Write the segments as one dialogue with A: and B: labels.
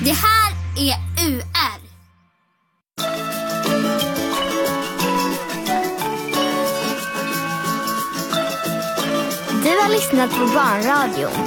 A: Det här är UR. Du har lyssnat på Barnradion.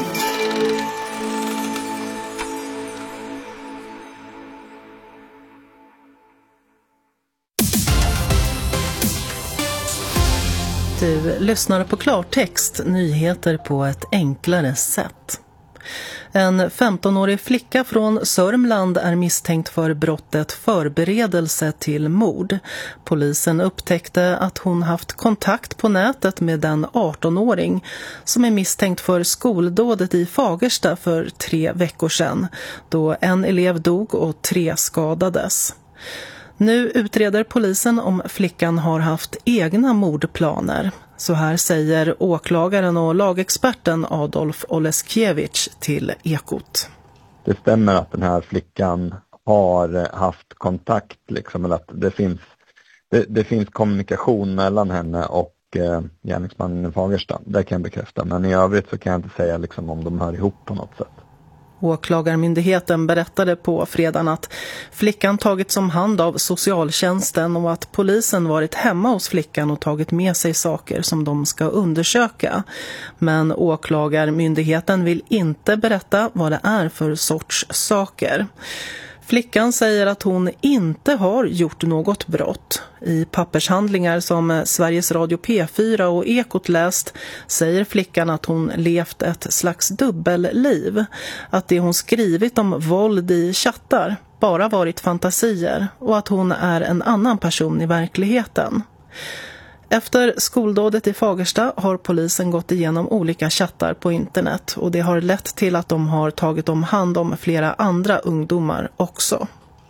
B: Du lyssnar på klartext, nyheter på ett enklare sätt. En 15-årig flicka från Sörmland är misstänkt för brottet förberedelse till mord. Polisen upptäckte att hon haft kontakt på nätet med en 18-åring som är misstänkt för skoldådet i Fagersta för 3 veckor sedan, då en elev dog och 3 skadades. Nu utreder polisen om flickan har haft egna mordplaner. Så här säger åklagaren och lagexperten Adolf Oleskiewicz till Ekot.
C: Det stämmer att den här flickan har haft kontakt, liksom, eller att det finns kommunikation mellan henne och gärningsmannen i Fagersta. Det kan jag bekräfta, men i övrigt så kan jag inte säga liksom, om de hör ihop på något sätt.
B: Åklagarmyndigheten berättade på fredagen att flickan tagits om hand av socialtjänsten och att polisen varit hemma hos flickan och tagit med sig saker som de ska undersöka. Men åklagarmyndigheten vill inte berätta vad det är för sorts saker. Flickan säger att hon inte har gjort något brott. I pappershandlingar som Sveriges Radio P4 och Ekot läst säger flickan att hon levt ett slags dubbelliv. Att det hon skrivit om våld i chattar bara varit fantasier och att hon är en annan person i verkligheten. Efter skoldådet i Fagersta har polisen gått igenom olika chattar på internet och det har lett till att de har tagit om hand om flera andra ungdomar också.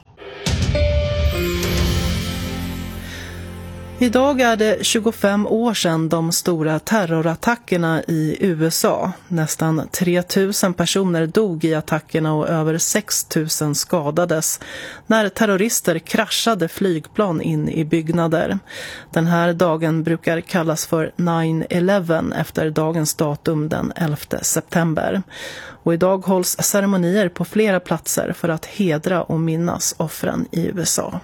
B: Idag är det 25 år sedan de stora terrorattackerna i USA. Nästan 3000 personer dog i attackerna och över 6000 skadades när terrorister kraschade flygplan in i byggnader. Den här dagen brukar kallas för 9/11 efter dagens datum den 11 september. Och idag hålls ceremonier på flera platser för att hedra och minnas offren i USA.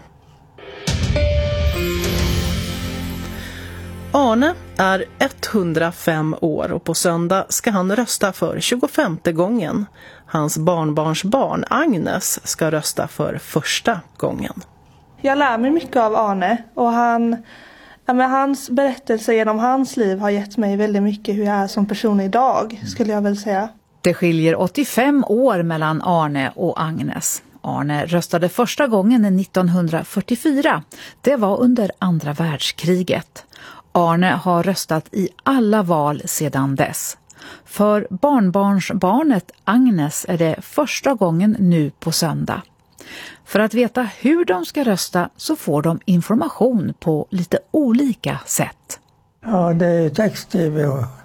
B: Arne är 105 år och på söndag ska han rösta för 25:e gången. Hans barnbarnsbarn Agnes ska rösta för första gången.
D: Jag lär mig mycket av Arne och hans berättelse genom hans liv har gett mig väldigt mycket hur jag är som person idag, skulle jag väl säga.
E: Det skiljer 85 år mellan Arne och Agnes. Arne röstade första gången 1944. Det var under andra världskriget. Arne har röstat i alla val sedan dess. För barnbarnsbarnet Agnes är det första gången nu på söndag. För att veta hur de ska rösta så får de information på lite olika sätt.
F: Ja, det är text-tv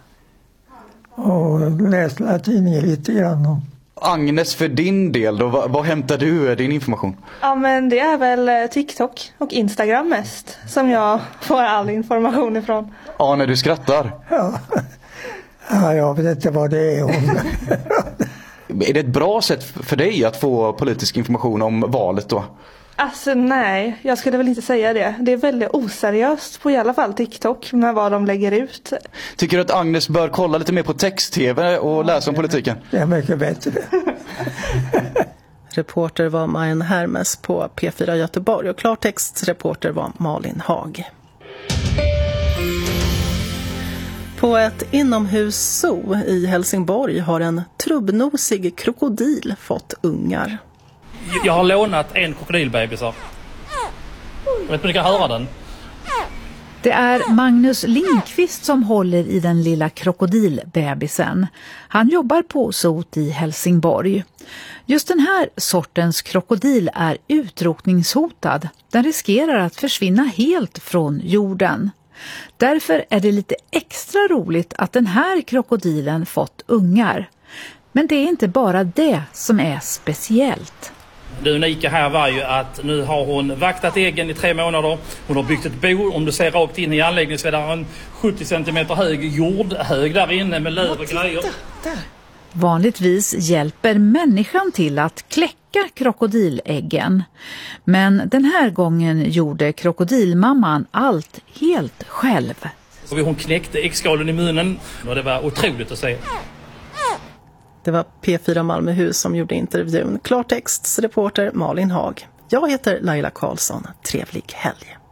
F: och läsa tidningen lite grann.
G: Agnes, för din del då, vad hämtar du din information?
D: Ja, men det är väl TikTok och Instagram mest som jag får all information ifrån.
G: Arne, du skrattar.
F: Ja, jag vet inte vad det är.
G: Är det ett bra sätt för dig att få politisk information om valet då?
D: Alltså nej, jag skulle väl inte säga det. Det är väldigt oseriöst på i alla fall TikTok med vad de lägger ut.
G: Tycker du att Agnes bör kolla lite mer på text-tv och läsa om politiken?
F: Det är mycket bättre.
B: Reporter var Marianne Hermes på P4 Göteborg och klartextreporter var Malin Hag. På ett inomhuszoo i Helsingborg har en trubbnosig krokodil fått ungar.
H: Jag har lånat en krokodilbebisar. Jag vet inte om ni kan höra den.
E: Det är Magnus Lindqvist som håller i den lilla krokodilbebisen. Han jobbar på zoot i Helsingborg. Just den här sortens krokodil är utrotningshotad. Den riskerar att försvinna helt från jorden. Därför är det lite extra roligt att den här krokodilen fått ungar. Men det är inte bara det som är speciellt.
H: Det unika här var ju att nu har hon vaktat äggen i 3 månader. Hon har byggt ett bo. Om du ser rakt in i anläggningen så är det en 70 cm hög jordhög där inne med löv och grejer.
E: Vanligtvis hjälper människan till att kläcka kläcka krokodiläggen. Men den här gången gjorde krokodilmamman allt helt själv.
H: Hon knäckte äggskalen i munnen och det var otroligt att se.
B: Det var P4 Malmöhus som gjorde intervjun. Klartexts reporter Malin Haag. Jag heter Laila Karlsson. Trevlig helg.